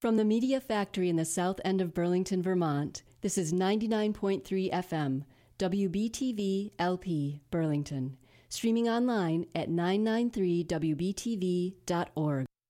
From the Media Factory in the south end of Burlington, Vermont, this is 99.3 FM, WBTV LP, Burlington. Streaming online at 993wbtv.org.